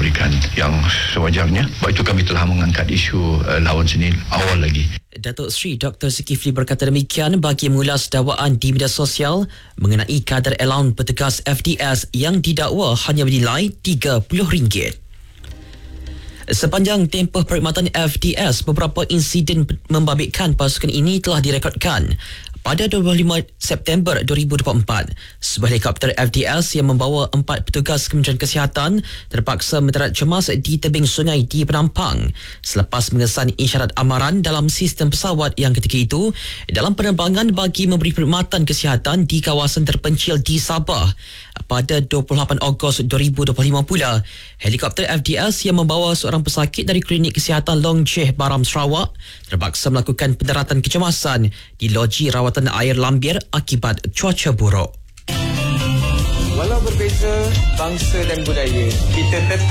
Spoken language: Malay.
memberikan yang sewajarnya. Sebab itu kami telah mengangkat isu allowance ini awal lagi. Datuk Seri Dr. Zulkifli berkata demikian bagi mengulas dakwaan di media sosial mengenai kadar allowance petugas FDS yang didakwa hanya bernilai RM30. Sepanjang tempoh perkhidmatan FDS, beberapa insiden membabitkan pasukan ini telah direkodkan. Pada 25 September 2024, sebuah helikopter FDS yang membawa 4 petugas Kementerian Kesihatan terpaksa mendarat cemas di tebing sungai di Penampang selepas mengesan isyarat amaran dalam sistem pesawat yang ketika itu dalam penerbangan bagi memberi perkhidmatan kesihatan di kawasan terpencil di Sabah. Pada 28 Ogos 2025 pula, helikopter FDS yang membawa seorang pesakit dari Klinik Kesihatan Long Cheh Baram Sarawak terpaksa melakukan pendaratan kecemasan di loji rawatan air Lambir akibat cuaca buruk. Walau berbeza bangsa dan budaya, kita tetap